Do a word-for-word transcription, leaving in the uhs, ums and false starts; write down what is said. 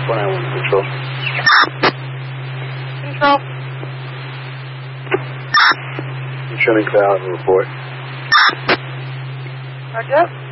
four nine one, control. Control. I'm trying to clear out and report. Roger.